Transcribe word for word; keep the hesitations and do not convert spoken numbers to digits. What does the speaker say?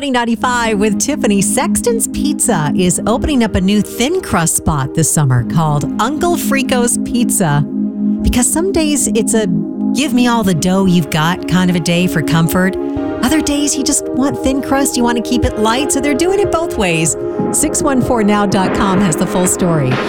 Money ninety-five with Tiffany. Sexton's Pizza is opening up a new thin crust spot this summer called Uncle Frico's Pizza. Because some days it's a give me all the dough you've got kind of a day for comfort. Other days you just want thin crust, you want to keep it light, so they're doing it both ways. six one four now dot com has the full story.